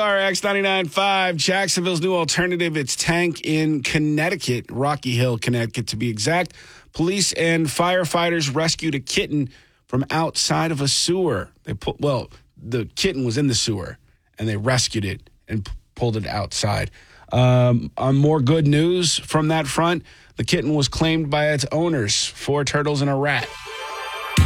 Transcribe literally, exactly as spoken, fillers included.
are X ninety-nine point five, Jacksonville's new alternative. It's Tank in Connecticut, Rocky Hill, Connecticut to be exact. Police and firefighters rescued a kitten from outside of a sewer. They put, well, the kitten was in the sewer, and they rescued it and p- pulled it outside. Um, on more good news from that front, the kitten was claimed by its owners, four turtles and a rat.